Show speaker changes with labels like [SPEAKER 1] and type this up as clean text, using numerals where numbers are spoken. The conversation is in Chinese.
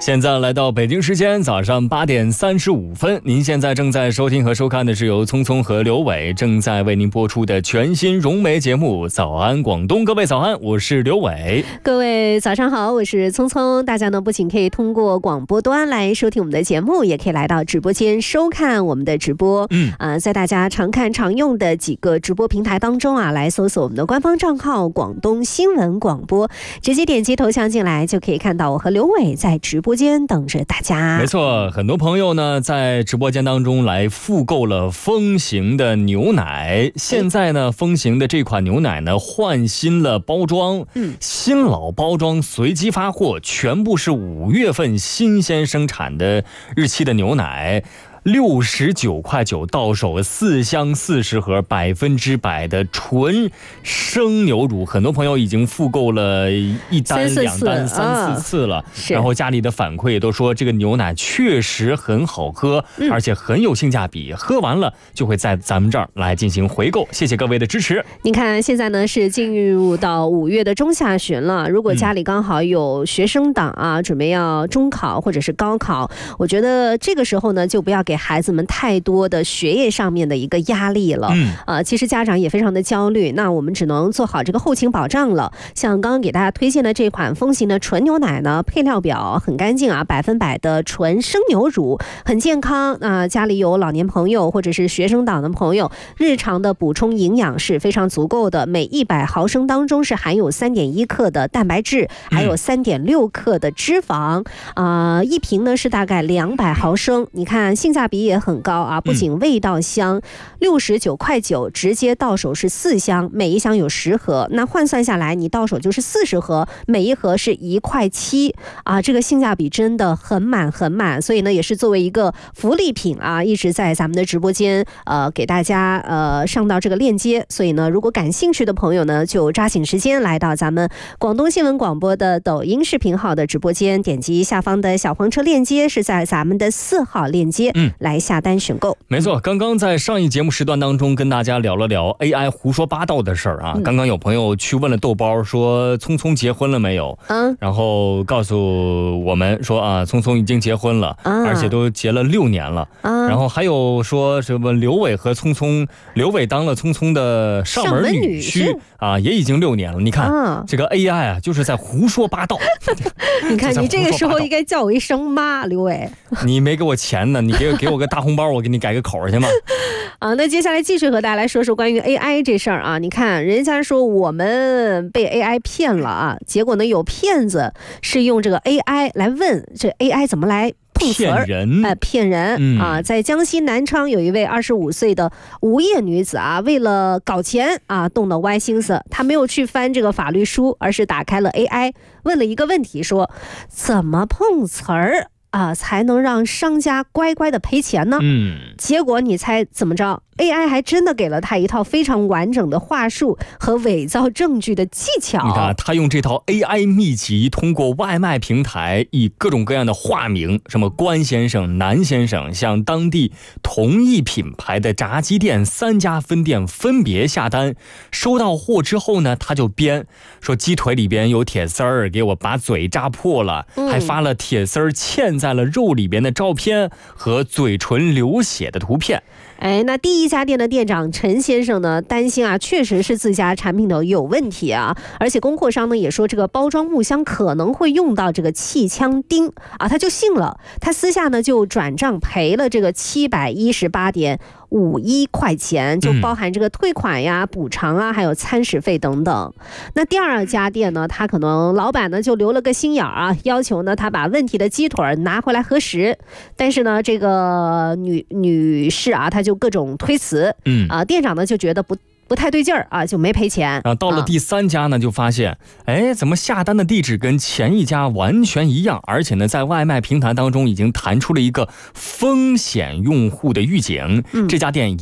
[SPEAKER 1] 现在来到北京时间早上8点35分，您现在正在收听和收看的是由聪聪和刘伟正在为您播出的全新融媒节目《早安广东》。各位早安，我是刘伟。
[SPEAKER 2] 各位早上好，我是聪聪。大家呢不仅可以通过广播端来收听我们的节目，也可以来到直播间收看我们的直播。在大家常看常用的几个直播平台当中啊，来搜索我们的官方账号广东新闻广播，直接点击头像进来就可以看到我和刘伟在直播间等着大家。
[SPEAKER 1] 没错，很多朋友呢在直播间当中来复购了风行的牛奶。现在呢风行的这款牛奶呢换新了包装，新老包装随机发货，全部是5月份新鲜生产的日期的牛奶。69.9块到手，4箱40盒，100%的纯生牛乳。很多朋友已经复购了一单、两单、3、4次了，然后家里的反馈都说这个牛奶确实很好喝，而且很有性价比，喝完了就会在咱们这儿来进行回购。谢谢各位的支持。
[SPEAKER 2] 你看现在呢是进入到5月的中下旬了，如果家里刚好有学生党啊，准备要中考或者是高考，我觉得这个时候呢就不要给孩子们太多的学业上面的一个压力了。其实家长也非常的焦虑，那我们只能做好这个后勤保障了。像刚刚给大家推荐的这款风行的纯牛奶呢，配料表很干净啊，100%的纯生牛乳，很健康。家里有老年朋友或者是学生党的朋友，日常的补充营养是非常足够的。每100毫升当中是含有3.1克的蛋白质，还有3.6克的脂肪。一瓶呢是大概200毫升，你看性价比也很高啊，不仅味道香，69.9块直接到手是4箱，每一箱有10盒，那换算下来你到手就是40盒，每一盒是1.7块啊，这个性价比真的很满很满。所以呢也是作为一个福利品啊，一直在咱们的直播间给大家上到这个链接。所以呢如果感兴趣的朋友呢就抓紧时间来到咱们广东新闻广播的抖音视频号的直播间，点击下方的小黄车链接，是在咱们的4号链接来下单选购。
[SPEAKER 1] 没错，刚刚在上一节目时段当中跟大家聊了聊 AI 胡说八道的事儿啊。刚刚有朋友去问了豆包，说聪聪结婚了没有？然后告诉我们说啊，聪聪已经结婚了，而且都结了6年了。然后还有说什么刘伟和聪聪，刘伟当了聪聪的上门女婿啊，也已经6年了。你看这个 AI 啊，就是在胡说八道。
[SPEAKER 2] 你看你这个时候应该叫我一声妈，刘伟。
[SPEAKER 1] 你没给我钱呢，你给我个大红包，我给你改个口去吗？
[SPEAKER 2] 那接下来继续和大家来说说关于 AI 这事儿啊。你看人家说我们被 AI 骗了啊，结果呢有骗子是用这个 AI 来问这 AI 怎么来
[SPEAKER 1] 骗人
[SPEAKER 2] 啊！在江西南昌有一位25岁的无业女子啊，为了搞钱啊，动了歪心思。她没有去翻这个法律书，而是打开了 AI， 问了一个问题，说怎么碰瓷儿啊才能让商家乖乖的赔钱呢？结果你猜怎么着？AI 还真的给了他一套非常完整的话术和伪造证据的技巧。
[SPEAKER 1] 你看他用这套 AI 秘籍，通过外卖平台以各种各样的化名，什么关先生、南先生，向当地同一品牌的炸鸡店3家分店分别下单。收到货之后呢，他就编说鸡腿里边有铁丝儿，给我把嘴扎破了，还发了铁丝儿嵌在了肉里边的照片和嘴唇流血的图片。
[SPEAKER 2] 那第一家店的店长陈先生呢，担心啊，确实是自家产品的有问题啊，而且供货商呢也说这个包装木箱可能会用到这个气枪钉啊，他就信了，他私下呢就转账赔了这个718.51块钱，就包含这个退款呀、补偿啊，还有餐食费等等。那第二家店呢，他可能老板呢就留了个心眼啊，要求呢他把问题的鸡腿拿回来核实，但是呢这个女士啊，她就各种推辞，店长呢就觉得不太对劲儿啊，就没赔钱。
[SPEAKER 1] 到了第3家呢，就发现，怎么下单的地址跟前一家完全一样，而且呢，在外卖平台当中已经弹出了一个风险用户的预警。这家店